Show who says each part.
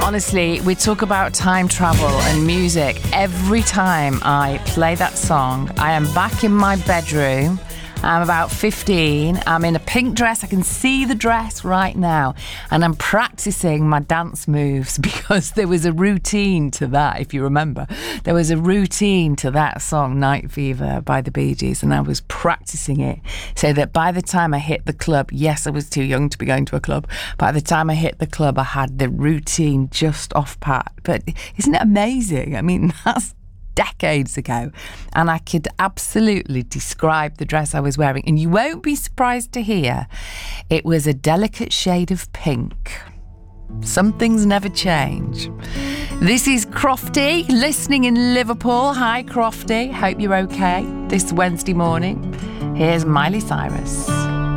Speaker 1: Honestly, we talk about time travel and music. Every time I play that song, I am back in my bedroom. I'm about 15. I'm in a pink dress. I can see the dress right now. And I'm practicing my dance moves because there was a routine to that, if you remember. There was a routine to that song, Night Fever by the Bee Gees. And I was practicing it so that by the time I hit the club, yes, I was too young to be going to a club. By the time I hit the club, I had the routine just off pat. But isn't it amazing? I mean, that's decades ago, and I could absolutely describe the dress I was wearing, and you won't be surprised to hear it was a delicate shade of pink. Some things never change. This is Crofty, listening in Liverpool. Hi Crofty, hope you're okay this Wednesday morning. Here's Miley Cyrus.